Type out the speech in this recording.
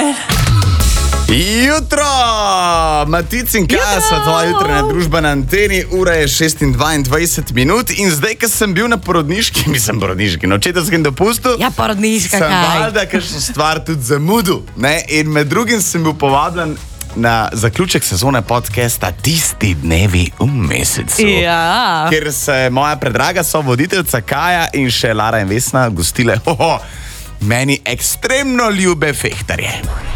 Jutro, Matic in Kaja, sva tvoja jutranja družba na anteni, ura je 6:22 in zdaj, ko sem bil na porodniški, na očetovskem dopustu, porodniška, sem kaj? valjda kakšno stvar tudi zamudil, ne, in med drugim sem bil povabljen na zaključek sezone podcasta Tisti dnevi v mesecu. Ja. Ker se moja predraga sovoditeljca Kaja in še Lara in Vesna gostile, meni ekstremno ljube fehtarje.